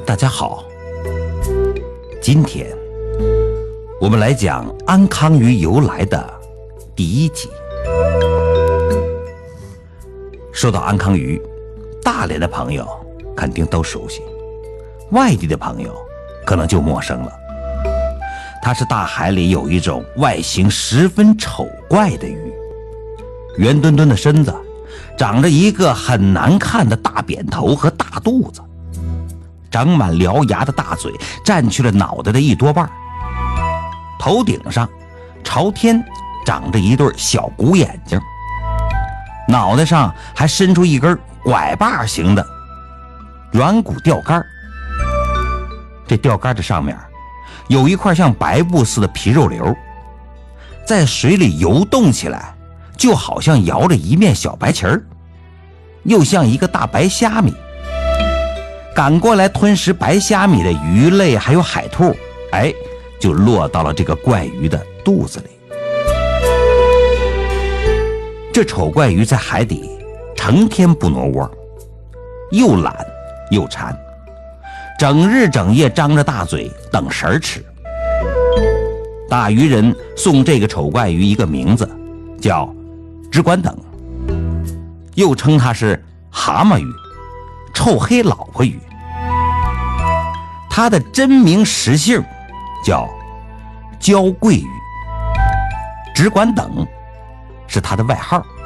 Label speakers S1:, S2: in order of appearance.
S1: 大家好，今天我们来讲安康鱼由来的第一集。说到安康鱼，大连的朋友肯定都熟悉，外地的朋友可能就陌生了。它是大海里有一种外形十分丑怪的鱼，圆墩墩的身子，长着一个很难看的大扁头和大肚子，长满獠牙的大嘴占去了脑袋的一多半，头顶上朝天长着一对小鼓眼睛，脑袋上还伸出一根拐把形的软骨钓竿，这钓竿的上面有一块像白布似的皮肉瘤，在水里游动起来就好像摇着一面小白旗儿，又像一个大白虾米。赶过来吞食白虾米的鱼类还有海兔，就落到了这个怪鱼的肚子里。这丑怪鱼在海底成天不挪窝，又懒又馋，整日整夜张着大嘴等食儿吃。大鱼人送这个丑怪鱼一个名字，叫只管等，又称它是蛤蟆鱼、臭黑老婆鱼。它的真名实姓叫娇桂鱼，只管等是它的外号。